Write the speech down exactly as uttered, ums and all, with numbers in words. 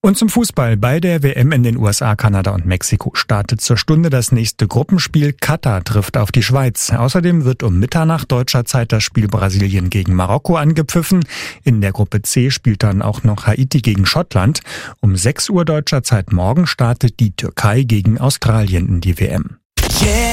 Und zum Fußball. Bei der W M in den U S A, Kanada und Mexiko startet zur Stunde das nächste Gruppenspiel. Katar trifft auf die Schweiz. Außerdem wird um Mitternacht deutscher Zeit das Spiel Brasilien gegen Marokko angepfiffen. In der Gruppe C spielt dann auch noch Haiti gegen Schottland. Um sechs Uhr deutscher Zeit morgen startet die Türkei gegen Australien in die W M. Yeah.